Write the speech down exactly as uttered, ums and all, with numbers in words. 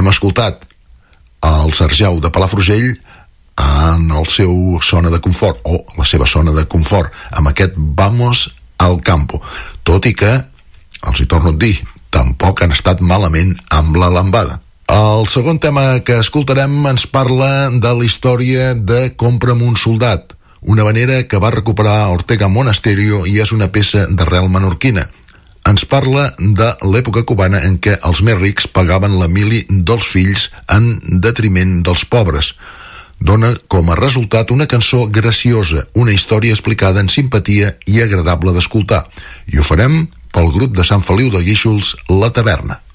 Hem escoltat el Serjau de Palafrugell en el seu zona de confort, o la seva zona de confort, amb aquest Vamos al Campo. Tot i que, els hi torno a dir, tampoc han estat malament amb la lambada. El segon tema que escoltarem ens parla de la història de Compra'm un soldat, una vanera que va recuperar Ortega Monasterio i és una peça d'arrel menorquina. Ens parla de l'època cubana en què els més rics pagaven la mili dels fills en detriment dels pobres. Dona com a resultat una cançó graciosa, una història explicada en simpatia i agradable d'escoltar. I ho farem pel grup de Sant Feliu de Guíxols, La Taverna.